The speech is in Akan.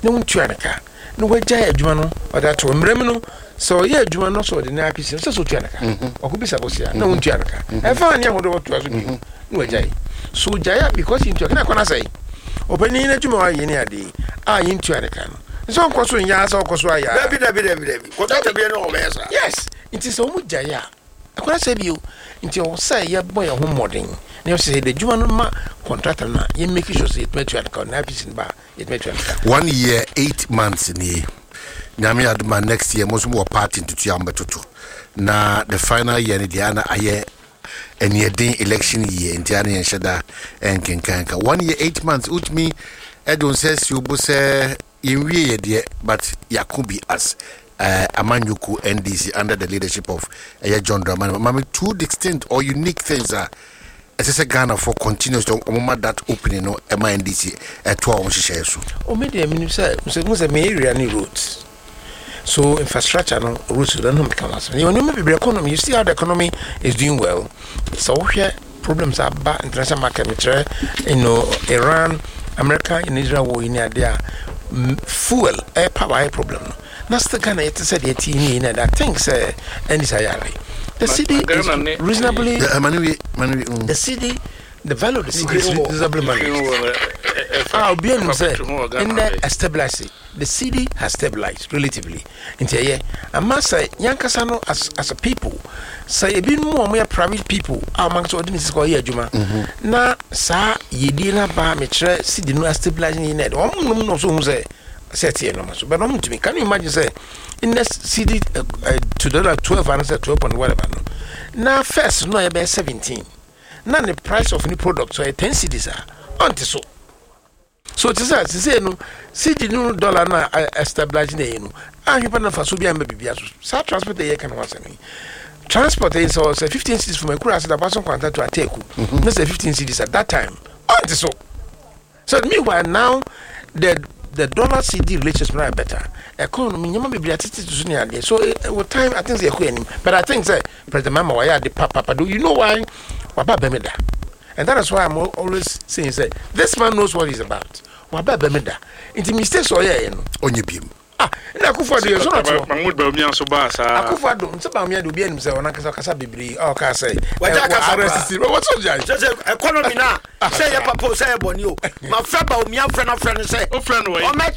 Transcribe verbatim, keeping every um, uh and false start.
na wontua nka na wagya adwuma no oda to mrem no so ye adwuma no so de na apisi so so tua nka okubisa bosia na wontua nka e fa ne ahodo to aso bi na wagya so jaya because intua na kwana say opani na adwuma wa ye ne ade a yintua nka no so nkoso nya sa okoso aya dabi dabi dabi dabi contract bi no obesa yes it is so mu jaya akwana say bi o nti o say ye boy ho modern na say the adwuma no ma contractor na ye make sure say it metua nka na apisi ba it metua nka one year eight months ni nyame aduma next year mo so mo party to ya mbetoto na the final year ni dia na aye any day election year ntiane yen sheda enkenkanka one year eight months which me edon says you bo say inwie ye de but yakubi as uh, Amanyuku N D C under the leadership of uh, John Dramani mama two distinct or unique things are as a Ghana for continuous to moment that opening no N D C at two on share so o me de me say say me area ni roads. So infrastructure no roads don't know come as you know the economy you see how the economy is doing well so here problems are bad international market you know Iran America and Israel war in there fuel air power problem no that's the Ghana it said it in that things uh, and is the city is reasonably the city the value of the city is reasonably managed. I'll be able to say in that stabilize the city has stabilized relatively into here and must say Yankasano as as a people say a bit more more private people amongst ordinance go here juma na sa yedina ba metre city no stabilizing in it um no so say set here no so but no to me can you imagine say in the city uh, uh, to dollar twelve and say twelve point whatever no now first no be seventeen now the price of new products so ten cedis are on so so to say to say no city no dollar na uh, stabilizing there no ah you na faso bia mbibia so sa transport dey can once me transport is so say fifteen cedis from Akura to the person kwanta to Ateku no say fifteen cedis at that time on so so meanwhile now the the dollar C D relations are better. Economy, you might be able to so with time, I think they're but I think that President Mama, why are the papa do you know why? Waba Bemeda. And that is why I'm always saying, say, this man knows what he's about. Waba Bemeda. It's a mistake, so yeah, you know. Only him. Ah, and I could for the Yoso. Mahmoud Bamian Sobasa. I could for them. Some of be himself on Akasa Bibri. Oh, can say. What's all that? Economy now. Say, Papa, say, Bonio. My friend, my friend, friend, say, oh, friend,